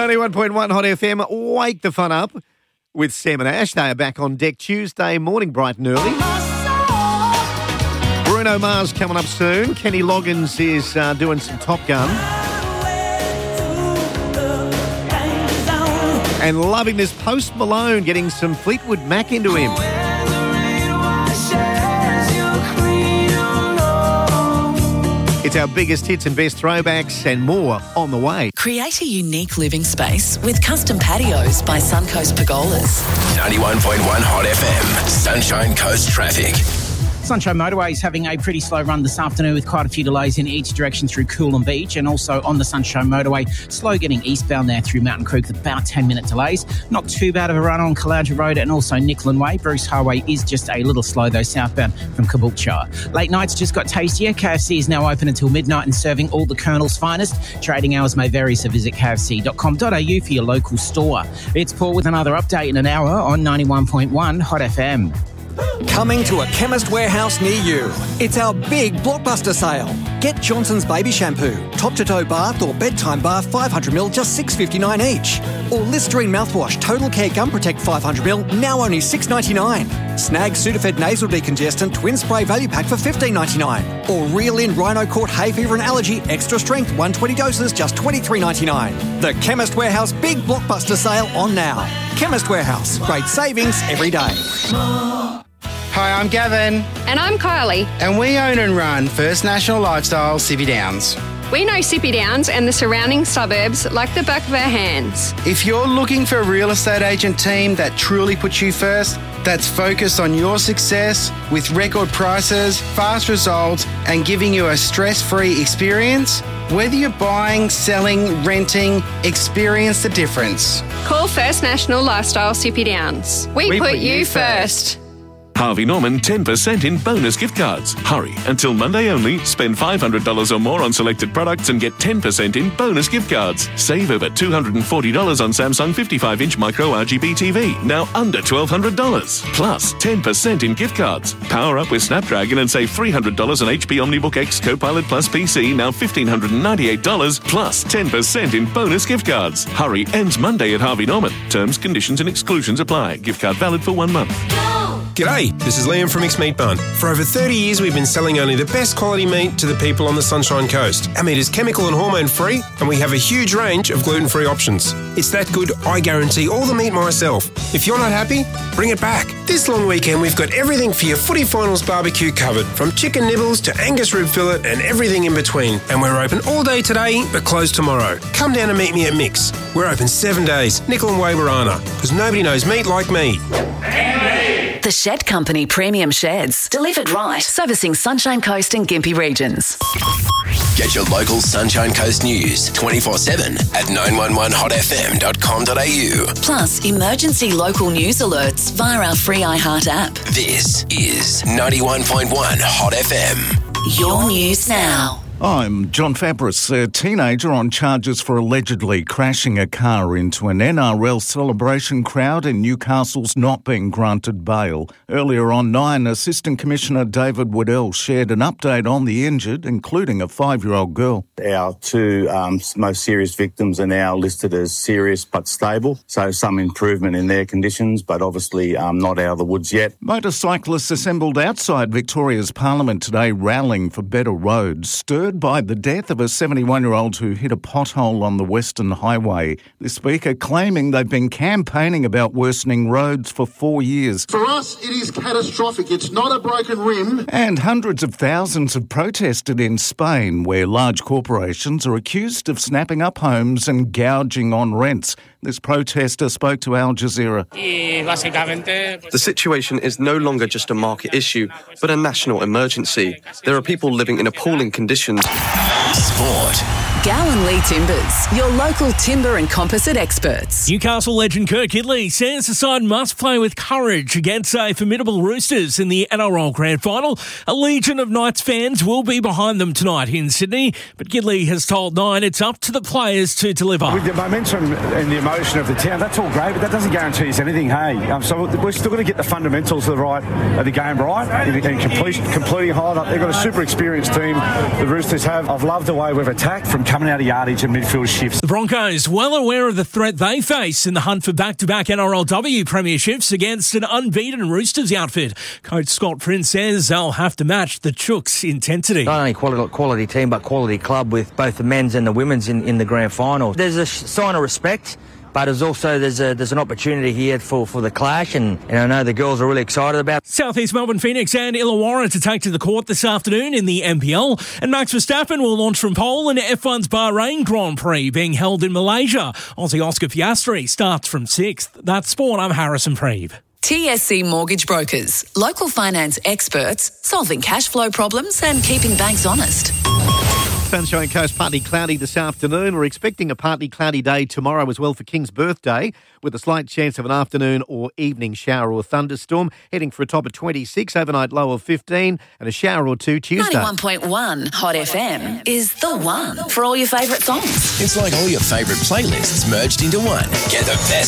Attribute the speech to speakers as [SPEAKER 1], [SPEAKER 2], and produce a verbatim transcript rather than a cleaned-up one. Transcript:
[SPEAKER 1] ninety-one point one Hot F M. Wake the fun up with Sam and Ash. They are back on deck Tuesday morning, bright and early. Bruno Mars coming up soon. Kenny Loggins is uh, doing some Top Gun. And loving this Post Malone, getting some Fleetwood Mac into him. It's our biggest hits and best throwbacks and more on the way.
[SPEAKER 2] Create a unique living space with custom patios by Suncoast Pergolas.
[SPEAKER 3] ninety-one point one Hot F M, Sunshine Coast traffic.
[SPEAKER 4] Sunshine Motorway is having a pretty slow run this afternoon with quite a few delays in each direction through Coolum Beach, and also on the Sunshine Motorway, slow getting eastbound there through Mountain Creek with about ten minute delays. Not too bad of a run on Caloundra Road and also Nicklin Way. Bruce Highway is just a little slow though southbound from Caboolture. Late nights just got tastier. K F C is now open until midnight and serving all the Colonel's finest. Trading hours may vary, so visit k f c dot com dot a u for your local store. It's Paul with another update in an hour on ninety-one point one Hot F M.
[SPEAKER 5] Coming to a Chemist Warehouse near you. It's our big blockbuster sale. Get Johnson's Baby Shampoo, top-to-toe bath or bedtime bath five hundred milliliters, just six dollars fifty-nine each. Or Listerine mouthwash, Total Care Gum Protect five hundred milliliters, now only six dollars ninety-nine. Snag Sudafed Nasal Decongestant Twin Spray Value Pack for fifteen dollars ninety-nine. Or Reel In Rhino Court Hay Fever and Allergy Extra Strength one hundred twenty doses, just twenty-three dollars ninety-nine. The Chemist Warehouse Big Blockbuster Sale on now. Chemist Warehouse, great savings every day.
[SPEAKER 6] Hi, I'm Gavin.
[SPEAKER 7] And I'm Kylie.
[SPEAKER 6] And we own and run First National Lifestyle Sippy Downs.
[SPEAKER 7] We know Sippy Downs and the surrounding suburbs like the back of our hands.
[SPEAKER 6] If you're looking for a real estate agent team that truly puts you first, that's focused on your success with record prices, fast results, and giving you a stress-free experience, whether you're buying, selling, renting, experience the difference.
[SPEAKER 7] Call First National Lifestyle Sippy Downs. We, we put, put you first. first.
[SPEAKER 8] Harvey Norman ten percent in bonus gift cards. Hurry, until Monday only. Spend five hundred dollars or more on selected products and get ten percent in bonus gift cards. Save over two hundred forty dollars on Samsung fifty-five inch micro R G B T V, now under twelve hundred dollars. Plus ten percent in gift cards. Power up with Snapdragon and save three hundred dollars on H P OmniBook X Copilot Plus P C, now one thousand five hundred ninety-eight dollars, plus ten percent in bonus gift cards. Hurry, ends Monday at Harvey Norman. Terms, conditions and exclusions apply. Gift card valid for one month.
[SPEAKER 9] G'day, this is Liam from Mixed Meat Bun. For over thirty years, we've been selling only the best quality meat to the people on the Sunshine Coast. Our meat is chemical and hormone free, and we have a huge range of gluten-free options. It's that good, I guarantee all the meat myself. If you're not happy, bring it back. This long weekend, we've got everything for your footy finals barbecue covered, from chicken nibbles to Angus rib fillet and everything in between. And we're open all day today, but closed tomorrow. Come down and meet me at Mix. We're open seven days, Nickel and Wawarana, because nobody knows meat like me.
[SPEAKER 2] The Shed Company Premium Sheds. Delivered right. Servicing Sunshine Coast and Gympie regions.
[SPEAKER 3] Get your local Sunshine Coast news twenty-four seven at nine one one hot f m dot com dot a u.
[SPEAKER 2] Plus, emergency local news alerts via our free iHeart app.
[SPEAKER 3] This is ninety-one point one Hot F M.
[SPEAKER 2] Your news now.
[SPEAKER 10] I'm John Fabris. A teenager on charges for allegedly crashing a car into an N R L celebration crowd in Newcastle's not being granted bail. Earlier on Nine, Assistant Commissioner David Waddell shared an update on the injured, including a five-year-old girl.
[SPEAKER 11] Our two um, most serious victims are now listed as serious but stable, so some improvement in their conditions, but obviously um, not out of the woods yet.
[SPEAKER 10] Motorcyclists assembled outside Victoria's Parliament today rallying for better roads, stirred by the death of a seventy-one-year-old who hit a pothole on the Western Highway. The Speaker claiming they've been campaigning about worsening roads for four years.
[SPEAKER 12] For us, it is catastrophic. It's not a broken rim.
[SPEAKER 10] And hundreds of thousands have protested in Spain, where large corporations are accused of snapping up homes and gouging on rents. This protester spoke to Al Jazeera.
[SPEAKER 13] The situation is no longer just a market issue, but a national emergency. There are people living in appalling conditions.
[SPEAKER 3] Sport.
[SPEAKER 2] Gowan Lee Timbers, your local timber and composite experts.
[SPEAKER 14] Newcastle legend Kirk Kidley says the side must play with courage against a formidable Roosters in the N R L Grand Final. A legion of Knights fans will be behind them tonight in Sydney, but Kidley has told Nine it's up to the players to deliver.
[SPEAKER 15] With the momentum and the emotion of the town, that's all great, but that doesn't guarantee us anything, hey? Um, so we're still going to get the fundamentals of the right of the game right, and, and complete, completing hard up. They've got a super experienced team, the Roosters have. I've loved the way we've attacked from coming out of yardage and midfield shifts.
[SPEAKER 14] The Broncos well aware of the threat they face in the hunt for back-to-back N R L W premierships against an unbeaten Roosters outfit. Coach Scott Prince says they'll have to match the Chooks' intensity.
[SPEAKER 16] Not only quality, quality team, but quality club with both the men's and the women's in, in the grand final. There's a sign of respect, but there's also there's a there's an opportunity here for, for the clash, and, and I know the girls are really excited about.
[SPEAKER 14] South East Melbourne Phoenix and Illawarra to take to the court this afternoon in the N P L, and Max Verstappen will launch from pole in F one's Bahrain Grand Prix being held in Malaysia. Aussie Oscar Piastri starts from sixth. That's sport. I'm Harrison Preeve.
[SPEAKER 2] T S C Mortgage Brokers, local finance experts, solving cash flow problems and keeping banks honest.
[SPEAKER 1] Sunshine Coast partly cloudy this afternoon. We're expecting a partly cloudy day tomorrow as well for King's birthday, with a slight chance of an afternoon or evening shower or thunderstorm. Heading for a top of twenty-six, overnight low of fifteen, and a shower or two Tuesday.
[SPEAKER 2] ninety-one point one Hot F M is the one for all your favourite songs.
[SPEAKER 3] It's like all your favourite playlists merged into one. Get the best